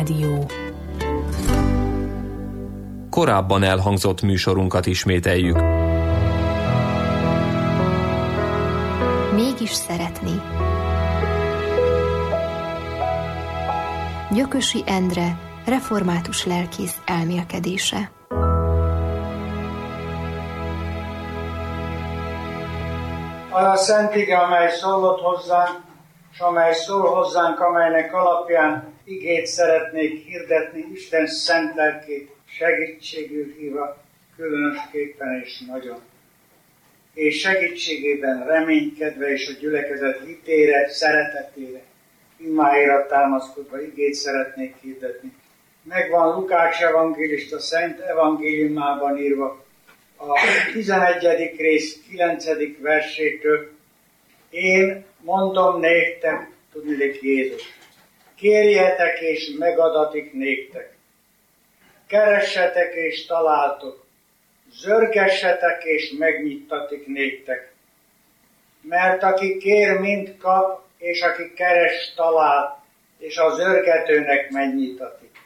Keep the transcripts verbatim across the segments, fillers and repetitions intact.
Rádió. Korábban elhangzott műsorunkat ismételjük. Mégis szeretni. Gyökösi Endre, református lelkész elmélkedése. A Szent Ige, amely szólott hozzánk, és amely szól hozzánk, amelynek alapján igét szeretnék hirdetni, Isten szent lelkét segítségül hívva, különösképpen és nagyon. És segítségében reménykedve és a gyülekezet hitére, szeretetére, immáira támaszkodva igét szeretnék hirdetni. Megvan Lukács evangélista Szent evangéliumában írva, a tizenegyedik rész kilencedik versétől: én mondom néktek, tudniillik Jézus, kérjetek és megadatik néktek, keressetek és találtok, zörgessetek és megnyittatik néktek. Mert aki kér, mind kap, és aki keres, talál, és a zörgetőnek megnyitatik.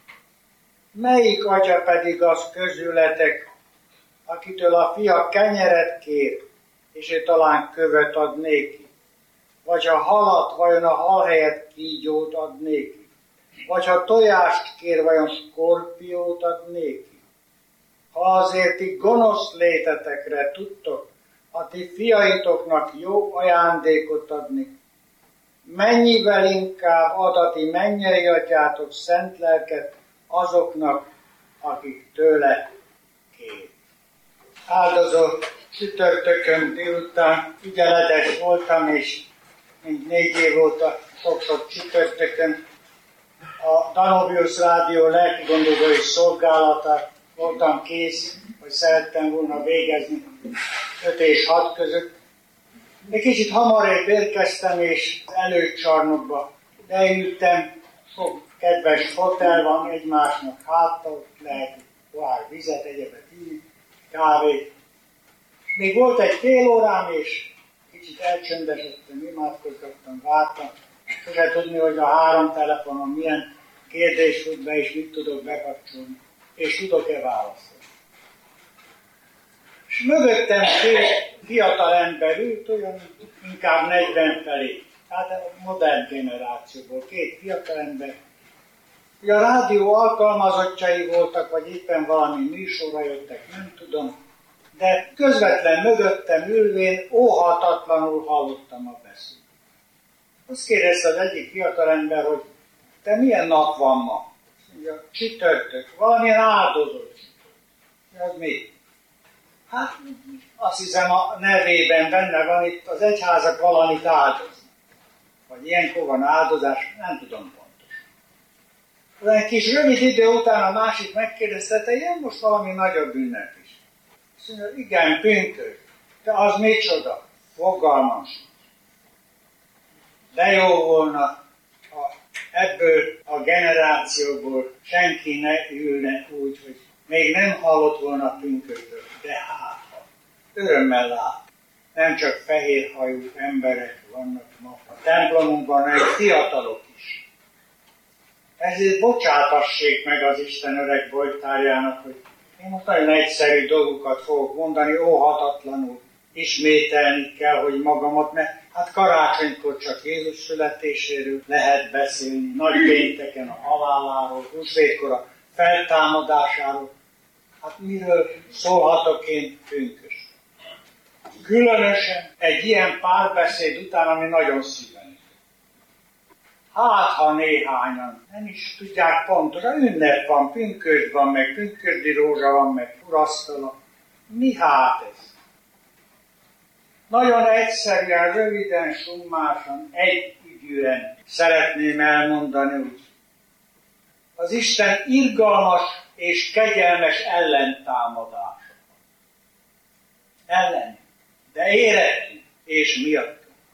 Melyik atya pedig az közületek, akitől a fia kenyeret kér, és ő talán követ ad néki? Vagy ha halat, vajon a hal helyett kígyót ad néki? Vagy ha tojást kér, vajon skorpiót ad néki? Ha azért ti gonosz létetekre tudtok a ti fiaitoknak jó ajándékot adni, mennyivel inkább ad a ti mennyei atyátok szent lelket azoknak, akik tőle kér. Áldozó csütörtökön délután ügyeletes voltam, és mint négy év óta sok-sok csütörtökön a Danubius Rádió lelkigondozói szolgálatát voltam kész, hogy szerettem volna végezni öt és hat között. Egy kicsit hamarébb érkeztem, és előcsarnokba beültem, sok kedves hotel van egymásnak hátta, lehet pohár vizet, egyebet inni, kávét. Még volt egy fél órám, és kicsit elcsöndesedtem, imádkozgattam, vártam. Sose tudni, hogy a három telefonon milyen kérdés fut be, és mit tudok bekapcsolni, és tudok-e válaszolni. És mögöttem két fiatal ember ült, olyan inkább negyven felé. Hát a modern generációból két fiatal ember. Ugye a rádió alkalmazottjai voltak, vagy éppen valami műsorra jöttek, nem tudom. De közvetlen mögöttem ülvén óhatatlanul hallottam a beszédet. Azt kérdezte az egyik fiatalember, hogy te milyen nap van ma? Azt mondja, csütörtök, valamilyen áldozott csütörtök. Az mi? Hát azt hiszem a nevében benne van, itt az egyházak valamit áldoznak. Vagy ilyenkor van áldozás, nem tudom pontosan. Egy kis rövid idő után a másik megkérdezte, te ilyen most valami nagyobb ünnep is. Azt mondja, igen, pünkösd. De az micsoda? Fogalmam sincs. De jó volna, ha ebből a generációból senki ne ülne úgy, hogy még nem hallott volna pünkösdről, de hát, ha örömmel lát. Nem csak fehérhajú emberek vannak ma a templomunkban, hanem fiatalok is. Ezért bocsátassék meg az Isten öreg bojtárjának, hogy én most nagyon egyszerű dolgokat fogok mondani, óhatatlanul ismételni kell, hogy magamat, mert hát karácsonykor csak Jézus születéséről lehet beszélni, nagy pénteken a haláláról, húsvétkor a feltámadásáról. Hát miről szólhatok én pünkösd? Különösen egy ilyen párbeszéd után, ami nagyon szíven. Hát, ha néhányan nem is tudják pontosan, ünnep van, pünkösd van, meg pünkösdi rózsa van, meg urasztala. Mi hát ez? Nagyon egyszerűen, röviden, summásan, együgyűen szeretném elmondani úgy. Az Isten irgalmas és kegyelmes ellentámadása. Ellen, de érettünk és miattunk.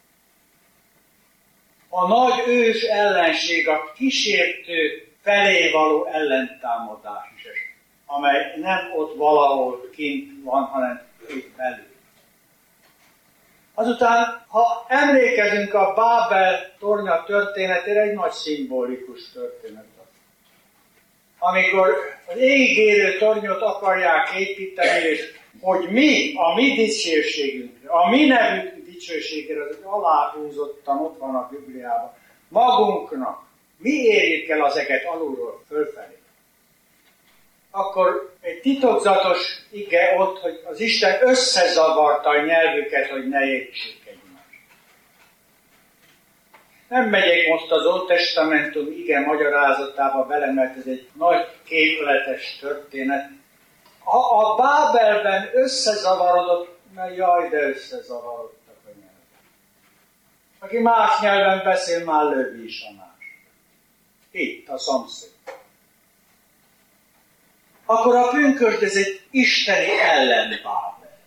A nagy ős ellenség, a kísértő felé való ellentámadás is, amely nem ott valahol kint van, hanem itt belül. Azután, ha emlékezünk a Bábel tornya történetére, egy nagy szimbolikus történet. amikor az égig érő tornyot akarják építeni, és hogy mi, a mi dicsőségünkre, a mi nevünk dicsőségére, az aláhúzottan ott van a Bibliában, magunknak, mi érjük el az eget alulról fölfelé. Akkor egy titokzatos ige ott, hogy az Isten összezavarta a nyelvüket, hogy ne értsék egymást. Nem megyek most az Old Testamentum ige magyarázatába bele, mert ez egy nagy képletes történet. A, a Bábelben összezavarodott, mert jaj, de összezavarodtak a nyelvek. Aki más nyelven beszél, már lövi is a más. Itt a szomszéd. Akkor a pünkösd, ez egy isteni ellenbábel.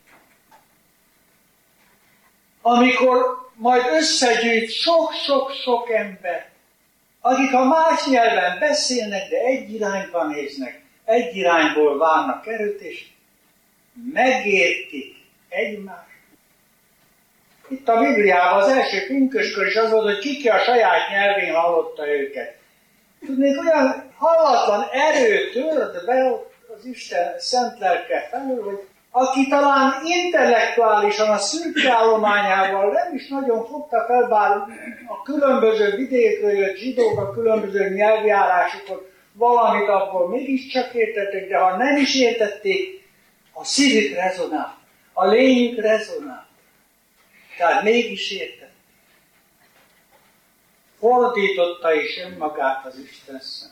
Amikor majd összegyűjt sok-sok-sok ember, akik a más nyelven beszélnek, de egy irányba néznek, egy irányból várnak erőt, és megértik egymást. Itt a Bibliában az első pünköskor is az volt, hogy ki a saját nyelvén hallotta őket. Tudnék, olyan hallatlan erő tört be az Isten szent lelke felül, hogy aki talán intellektuálisan a szürke állományával nem is nagyon fogta fel, bár a különböző vidékről jött zsidók, a különböző nyelvjárásokon valamit abból mégiscsak értették, de ha nem is értették, a szívük rezonált, a lényük rezonált. Tehát mégis értették. Fordította is önmagát az Isten szent.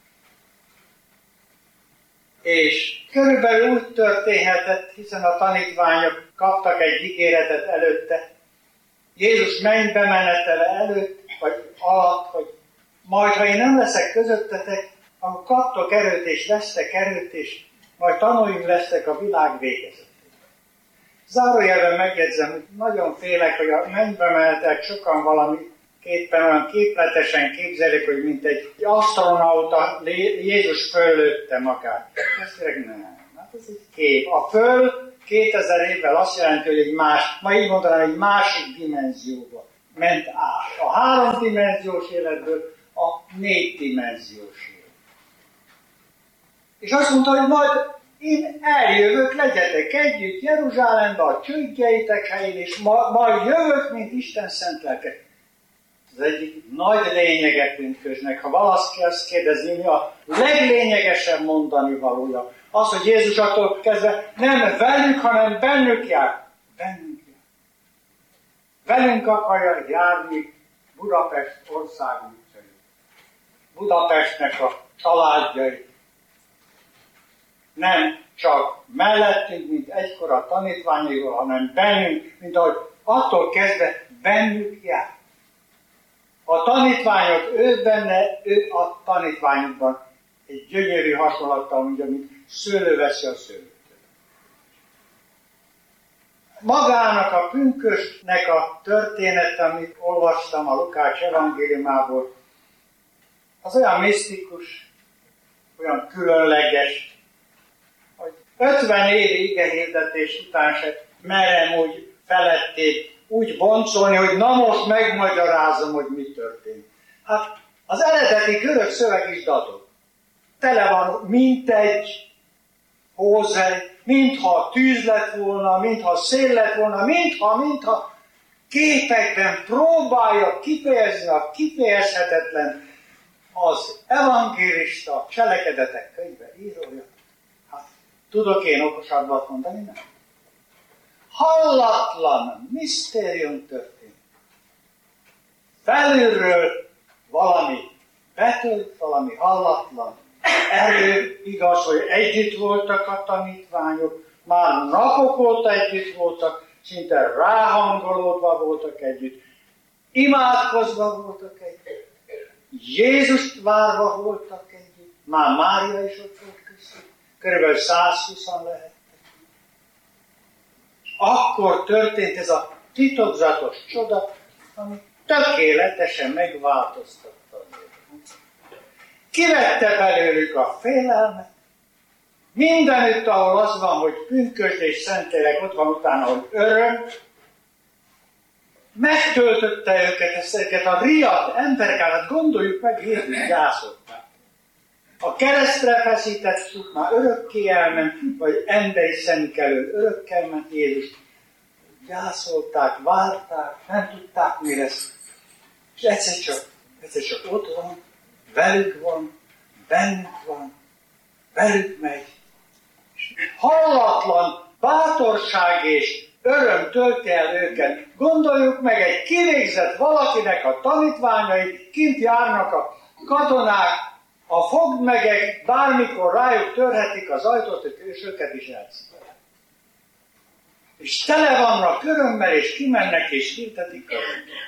És körülbelül úgy történhetett, hiszen a tanítványok kaptak egy ígéretet előtte, Jézus mennybe menetele előtt, vagy alatt, hogy majd, ha én nem leszek közöttetek, akkor kaptok erőt és vesztek erőt, és majd tanuljuk lesztek a világ végezetén. Zárójelben megjegyzem, hogy nagyon félek, hogy a mennybe menetek sokan valami képpen olyan képletesen képzelik, hogy mint egy asztronauta Jézus föllőtte magát. Ezt tényleg nem. Hát ez egy kép. A föl kétezer évvel azt jelenti, hogy egy más, ma így mondanám, egy másik dimenzióba ment át. A háromdimenziós életből a négydimenziós élet. És azt mondta, hogy majd én eljövök, legyetek együtt Jeruzsálembe, a csődjeitek helyén, és ma, majd jövök, mint Isten szent lelke. Az egyik nagy lényege pünkösdnek, ha valaki azt kérdezi, mi a leglényegesebb mondani valója. Az, hogy Jézus attól kezdve nem velük, hanem bennük jár. Bennük jár. Velünk akarja járni Budapest országútjai. Budapestnek a családjai. Nem csak mellettünk, mint egykor a tanítványaival, hanem bennünk, mint ahogy attól kezdve bennük jár. A tanítványok, ő benne, ő a tanítványokban egy gyönyörű hasonlattal mondja, mint szőlő veszi a szőlőtől. Magának a pünkösdnek a története, amit olvastam a Lukács evangéliumából, az olyan misztikus, olyan különleges, hogy ötven évi igehirdetés után se merem úgy felették, úgy boncolni, hogy na most megmagyarázom, hogy mi történt. Hát az eredeti görög szöveg is dadog. Tele van mintegy hózely, mintha tűz lett volna, mintha szél lett volna, mintha, mintha képekben próbálja kifejezni a kifejezhetetlen az evangélista Cselekedetek könyve írója. Hát tudok én okosabbat mondani, nem? Hallatlan misztérium történt. Felülről valami betölt, valami hallatlan erő, igaz, hogy együtt voltak a tanítványok, már napok óta együtt voltak, szinte ráhangolódva voltak együtt, imádkozva voltak együtt, Jézust várva voltak együtt, már Mária is ott volt köztük, körülbelül százhúszan lehet. Akkor történt ez a titokzatos csoda, ami tökéletesen megváltoztatta az életet. Kivette belőlük a félelmet. Mindenütt, ahol az van, hogy pünkösd és szentlélek, ott van utána, hogy öröm. Megtöltötte őket, ezeket a riadt embereket, gondoljuk meg, Jézus gyászolták. A keresztre feszített út már örökké elment, vagy emberi szemük elől örökkel ment Jézus. Gyászolták, várták, nem tudták, mi lesz. És egyszer csak, egyszer csak ott van, velük van, bennük van, velük megy. És hallatlan bátorság és öröm tölti el őket. Gondoljuk meg, egy kivégzett valakinek a tanítványai, kint járnak a katonák, a fogdmegek bármikor rájuk törhetik az ajtót, és őket is elszívják. És tele vannak örömmel, és kimennek, és hirdetik a őket.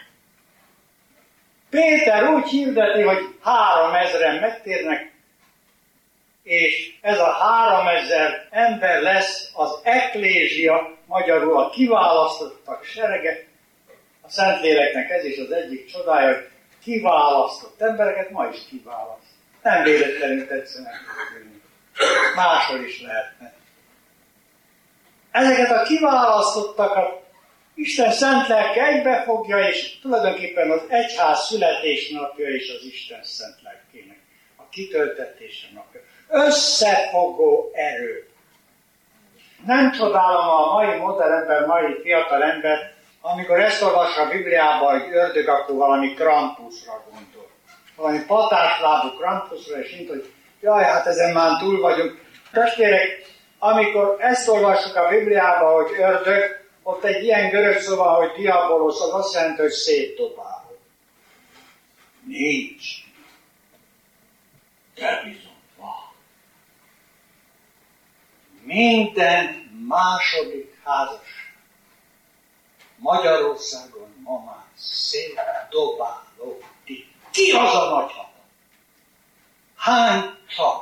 Péter úgy hirdeti, hogy három ezren megtérnek, és ez a háromezer ember lesz az eklézsia, magyarul a kiválasztottak serege. A Szentléleknek ez is az egyik csodája, hogy kiválasztott embereket ma is kiválaszt. Nem véletlenül tetszenek. Máshol is lehetne. Ezeket a kiválasztottakat Isten szent lelke egybefogja, és tulajdonképpen az egyház születésnapja is az Isten szent lelkének a kitöltetése napja. Összefogó erő. Nem csodálom a mai modern ember, mai fiatal ember, amikor ezt olvassa a Bibliában, hogy ördög, akkor valami Krampusra gondol. Valami patáslábú Krampusra, és mint, hogy jaj, hát ezen már túl vagyunk. Testvérek, amikor ezt olvassuk a Bibliában, hogy ördög, ott egy ilyen görög szó van, hogy diabolosz, az azt jelenti, hogy szétdobáló. Nincs. De bizony van. Minden második házasság Magyarországon ma már szétdobáló. Ki az a nagyhatalom? Hány család?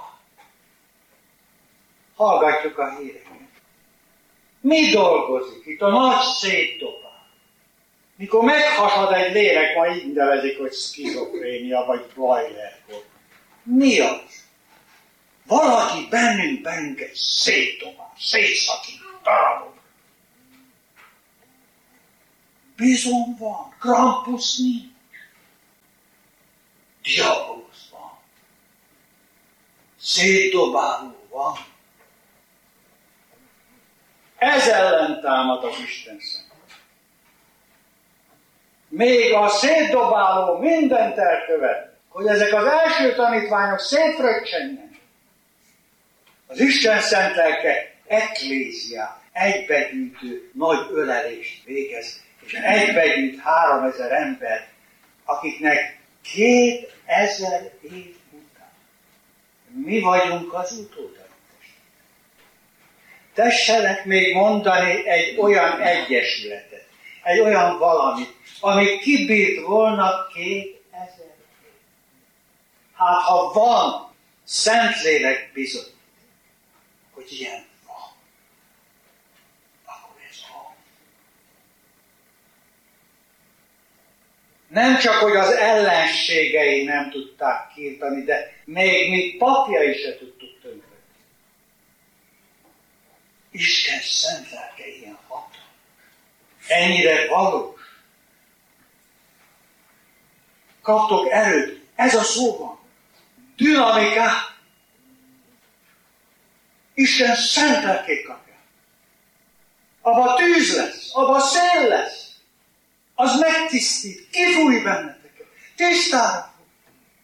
Hallgatjuk a híreket. Mi dolgozik itt a nagy szétdobál? Mikor meghasad egy lélek, ma így nevezik, hogy szkizofrénia, vagy bajlerkor. Mi az? Valaki bennünk bennünket szétdobál, szétszakít, darabok. Bizony van, Krampus nincs. Diabolosz van. Szétdobáló van. Ez ellen támad az Isten szent. Még a szétdobáló mindent elkövet, hogy ezek az első tanítványok szétfröccsenjenek. Az Isten szent lelke ekléziá, egybegyűjtő nagy ölelést végez, és egybegyűjt háromezer ember, akiknek két ezer év után mi vagyunk az utódai. Tessenek még mondani egy olyan egyesületet, egy olyan valamit, ami kibírt volna két ezer év. Hát ha van Szentlélek bizony, hogy ilyen van, akkor ez van. Nem csak, hogy az ellenségei nem tudták kiirtani, de még mi papjai se tudtuk tönkre. Isten szent lelke ilyen hatalmas. Ennyire valós. Kaptok erőt. Ez a szó van. Dinamikát. Isten szent lelkét kapja. Abba tűz lesz. Abba szél lesz. Az megtisztít. Kifúj benneteket. Tisztára fúj.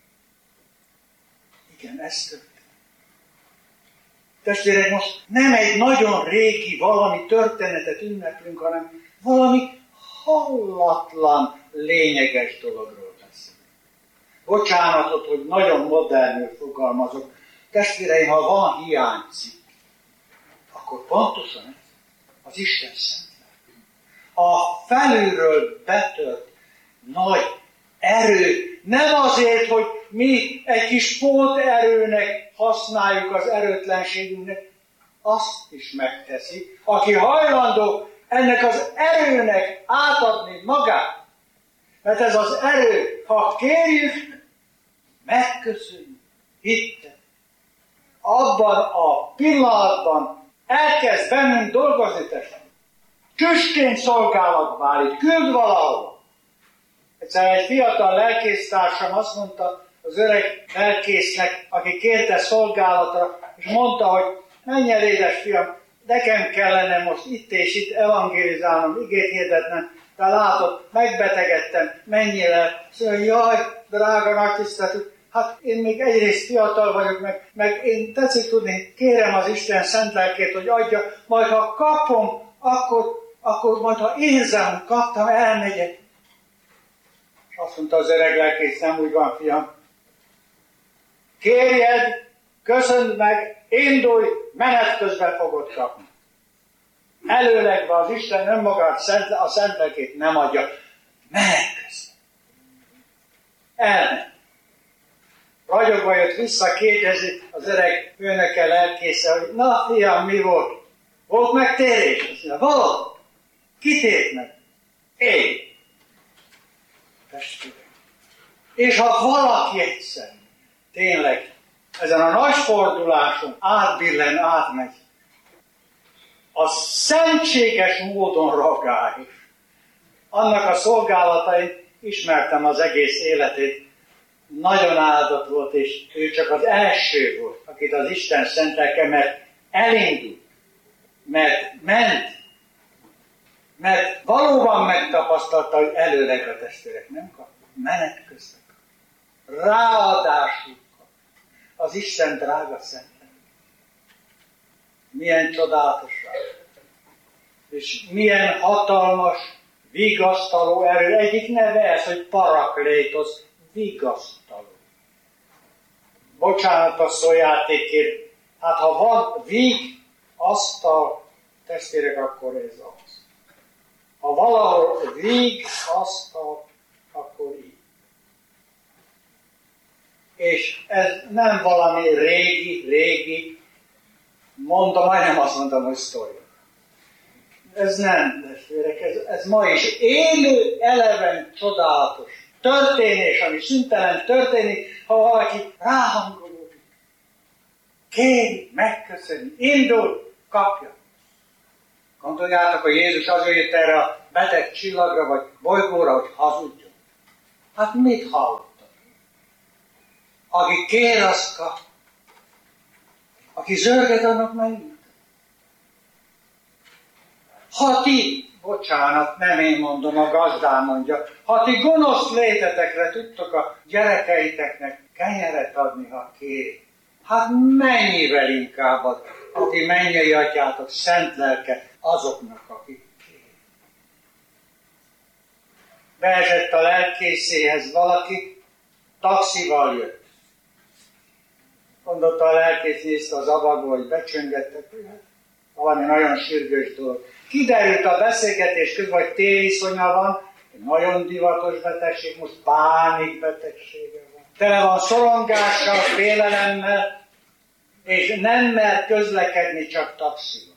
Igen, ez történt. Testvérek, most nem egy nagyon régi valami történetet ünneplünk, hanem valami hallatlan, lényeges dologról beszélünk. Bocsánatot, hogy nagyon modernül fogalmazok. Testvéreim, ha van hiányzik, akkor pontosan ez az Isten szent lelke. A felülről betört nagy erő, nem azért, hogy mi egy kis póterőnek használjuk az erőtlenségünknek, azt is megteszi, aki hajlandó ennek az erőnek átadni magát. Mert ez az erő, ha kérjük, megköszönjük, hittet. Abban a pillanatban elkezd bennünk dolgozni, testvérek. Tüsként szolgálatba állít, küld valahol. Egyszer egy fiatal lelkésztársam azt mondta, az öreg lelkésznek, aki kérte szolgálatra, és mondta, hogy menj el, édes fiam, nekem kellene most itt és itt evangélizálnom, igét hirdetnem, de látod, megbetegedtem, menjél el. Azt mondja, jaj, drága nagy tiszteletük, hát én még egyrészt fiatal vagyok, meg, meg én tetszik tudni, kérem az Isten szent lelkét, hogy adja, majd ha kapom, akkor, akkor majd ha érzem, hogy kaptam, elmegyek. És azt mondta az öreg lelkész, nem úgy van, fiam. Kérjed, köszönd meg, indulj, menet közben fogod kapni. Előlegve az Isten önmagát, a szent lelkét nem adja. Menet közben. Elmegy. Ragyogva jött vissza, kérdezi az öreg főnöke lelkésze, hogy na fiam, mi volt? Volt megtérés? Azt mondja, volt. Ki tért meg? Én. Testvérem. És ha valaki egyszer tényleg ezen a nagy forduláson átbillen, átmegy, az szentséges módon ragál. Annak a szolgálatait ismertem az egész életét. Nagyon áldott volt, és ő csak az első volt, akit az Isten szent lelke, mert elindult, mert ment, mert valóban megtapasztalta, hogy előleg a testvérek nem kap, menet közben. Ráadásul az Isten drága szent lelke. Milyen csodálatos rá. És milyen hatalmas, vigasztaló erő. Egyik neve ez, hogy paraklétosz, vigasztaló. Bocsánat a szójátékért. Hát ha van víg, asztal, testvérek, akkor ez az. Ha valahol víg, asztal, akkor így. És ez nem valami régi, régi, mondom, majdnem azt mondtam, hogy sztori. Ez nem, testvérek, ez, ez ma is élő, eleven, csodálatos történés, ami szüntelen történik, ha valaki ráhangolódik. Kéri, megköszöni, indul, kapja. Gondoljátok, hogy Jézus azért jött erre a beteg csillagra, vagy bolygóra, hogy hazudjon. Hát mit hallottak? Aki kér, azt kap. Aki zörget, annak megint. Ha ti, bocsánat, nem én mondom, a gazdám mondja, ha ti gonosz létetekre tudtok a gyerekeiteknek kenyeret adni, ha kér, hát mennyivel inkább ad a ti mennyei atyátok szent lelke azoknak, akik kér. Beesett a lelkészéhez valaki, taxival jött. Mondotta a lelkész, nézte az ablakból, hogy becsöngettek, valami nagyon sürgős dolog. Kiderült a beszélgetés közben, hogy téliszonya van, egy nagyon divatos betegség, most pánikbetegsége van. Tele van szorongással, félelemmel, és nem mer közlekedni, csak taxival.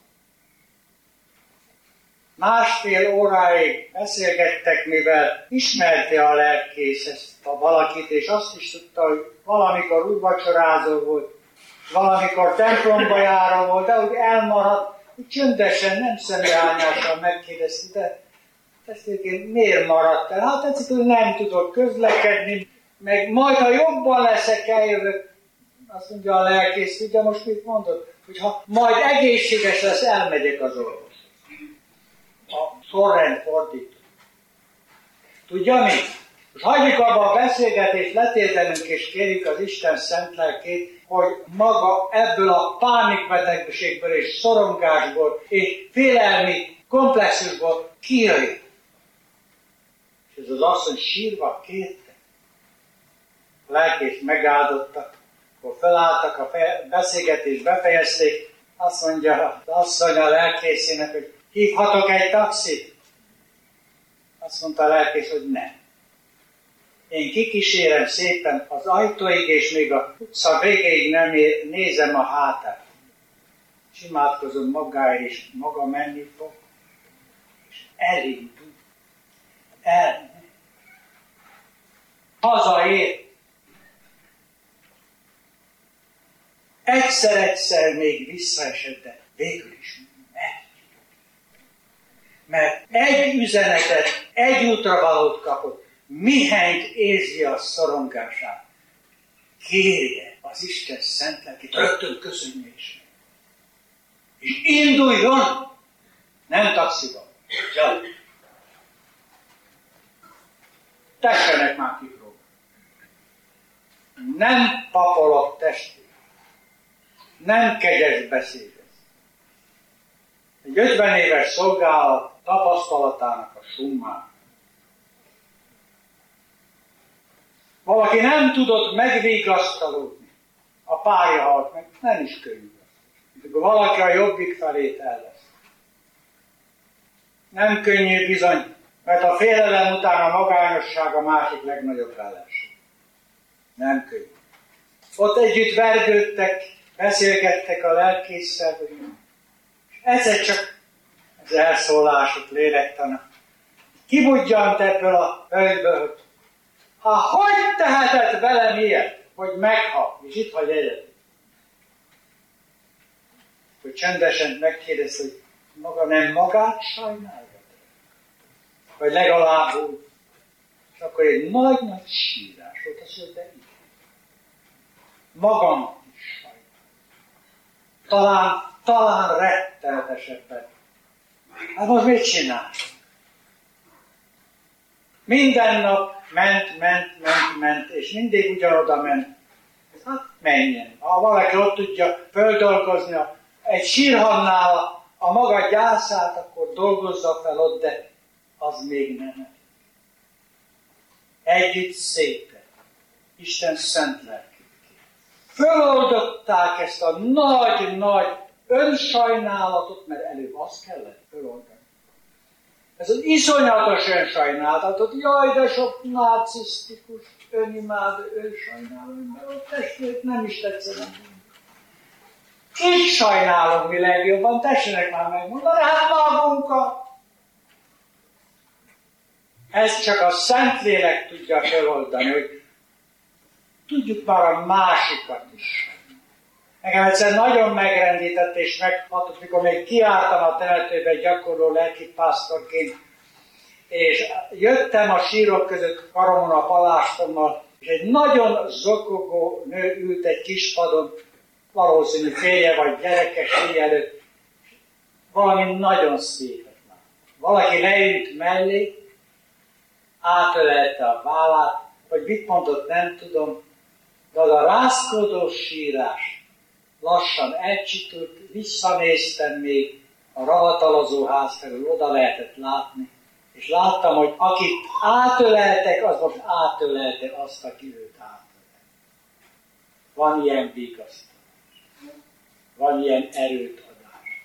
Másfél óráig beszélgettek, mivel ismerte a lelkész ezt a valakit, és azt is tudta, hogy valamikor úrvacsorázó volt, valamikor templomba járó volt, de úgy elmaradt, úgy csöndesen, nem szembeállnással megkérdezte, de testvérként miért maradt el? Hát egyszerűen nem tudok közlekedni, meg majd, ha jobban leszek, eljövök. Azt mondja a lelkész, tudja most mit mondott? Hogy ha majd egészséges lesz, elmegyek az orvoshoz. A sorrend fordít. Tudja mi? Most hagyjuk abba a beszélgetést, letérdelünk és kérjük az Isten szent lelkét, hogy maga ebből a pánikbetegségből és szorongásból és félelmi komplexusból kijöjjön. És ez az asszony sírva kérte. A lelkész megáldottak, akkor felálltak, a beszélgetést befejezték, azt mondja az asszony a lelkészének, hogy hívhatok egy taxit? Azt mondta a lelkész, hogy nem. Én kikísérem szépen az ajtóig, és még a utca végéig nem nézem a hátát. És imádkozom magáért, és maga menni fog. És elindul. El. Hazaér. Egyszer-egyszer még visszaesett, de végül is megy. Mert egy üzenetet, egy útravalót kapott, mihennyt érzi a szorongását. kérje az Isten szent lelkét, rögtön köszönje is. És induljon, nem taxival. Jaj. Tessenek már kipróbálni. Nem papolok testét. Nem kegyes beszédez. Egy ötven éves szolgálat tapasztalatának a summán. Valaki nem tudott megvigasztalódni. A párja halt meg, nem is könnyű. Akkor valaki a jobbik felét ellesz. Nem könnyű bizony, mert a félelem után a magányosság a másik legnagyobb ellenség. Nem könnyű. Ott együtt vergődtek, beszélgettek a lelkésszel, és egyszer csak az elszólások, lélektana. Kibudjant ebből a hölgyből, hogy ha hogy tehetett velem ilyet, hogy meghal, és itt hagy egyet. Hogy csendesen megkérdez, hogy maga nem magát sajnálja? Vagy legalább úgy. És akkor egy nagy-nagy sírás volt, azt mondja, de igen. Magamat is sajnálom. Talán, talán rettenetesebben. Hát most mit csinál? Minden nap ment, ment, ment, ment, és mindig ugyanoda ment. Hát menjen. Ha valaki ott tudja földolgozni egy sírhannál a, a maga gyászát, akkor dolgozza fel ott, de az még nem. Együtt szépen. Isten szent lelkét. Föloldották ezt a nagy-nagy önsajnálatot, mert előbb azt kellett föloldani. Ez az iszonyatos önsajnálatot, jaj, de sok narcisztikus, önimádó, önsajnáló, mert a testvért nem is tetszenek. Kit sajnálom mi legjobban, tessenek már megmondani, hát magunkat. Ez csak a Szentlélek tudja feloldani, hogy tudjuk már a másikat is. Engem egyszer nagyon megrendített és meghatott, mikor még kiálltam a temetőbe gyakorló lelkipásztorként, és jöttem a sírok között karomon a palástommal, és egy nagyon zokogó nő ült egy kispadon, valószínű férje vagy gyerekes előtt, valami nagyon szépet lát. Valaki leült mellé, átölelte a vállát, hogy mit mondott, nem tudom, de az a rázkodós sírás lassan elcsitult, visszanéztem még a ravatalozó ház felül, oda lehetett látni, és láttam, hogy akit átöleltek, az most átölelte azt, aki őt átölelte. Van ilyen vigasztalás. Van ilyen erőt adás.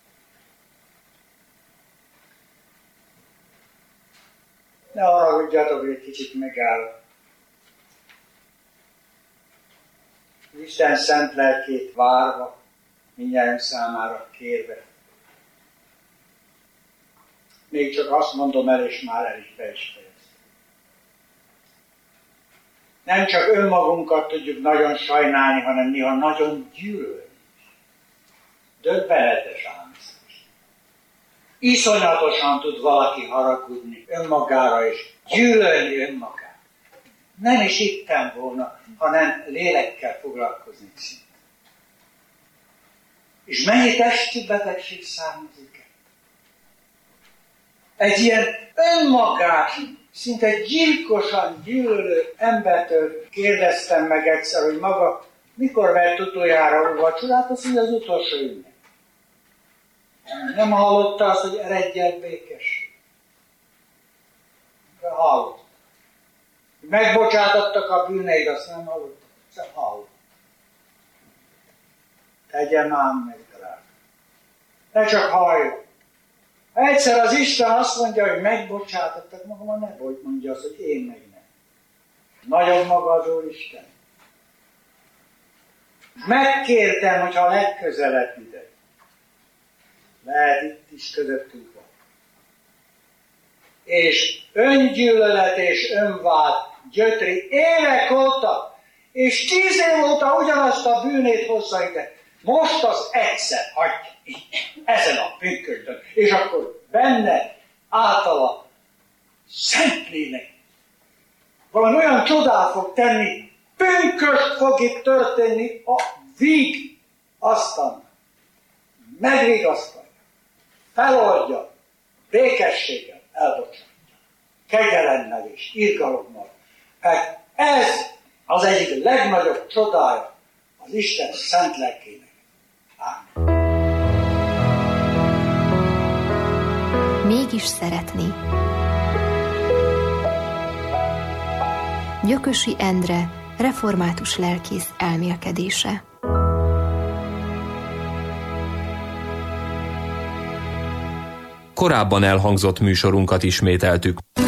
Ne haragudjatok, hogy egy kicsit megáll. Isten szent lelkét várva, mindjárt számára kérve. Még csak azt mondom el, és már el is be is fejeztem. Nem csak önmagunkat tudjuk nagyon sajnálni, hanem néha nagyon gyűlölni. Döbbenetes ám. Iszonyatosan tud valaki haragudni önmagára, és gyűlölni önmagát. Nem is itten volna, hanem lélekkel foglalkozni szinte. És mennyi testi betegség származik? Egy ilyen önmagás, szinte gyilkosan gyűlölő embertől kérdeztem meg egyszer, hogy maga mikor vett utoljára vacsorát, azt mondja, az utolsó ünnep. Nem hallotta azt, hogy eredjen békesség. De hallott. Megbocsátottak a bűneid, azt nem hallott. Csak hallott. Tegyen ám meg, drága. Ne csak halljon. Egyszer az Isten azt mondja, hogy megbocsátottak, maga ne volt, mondja azt, hogy én meg nem. Nagyon maga az Úristen. Megkértem, hogyha legközelebb ide. Lehet itt is közöttünk van. És öngyűlölet és önvád gyötri évek óta, és tíz év óta ugyanazt a bűnét hozza ide. Most az egyszer hagyja így, ezen a pünkösdön, és akkor benne általa Szentlélek valami olyan csodát fog tenni, pünkösd fog itt történni, a víg, aztán megvigasztalja, feloldja, békességgel elbocsátja, kegyelemmel és irgalommal. Mert ez az egyik legnagyobb csodája az Isten szent lelkének. Ámen. Mégis szeretni. Gyökösi Endre, református lelkész elmélkedése. Korábban elhangzott műsorunkat ismételtük.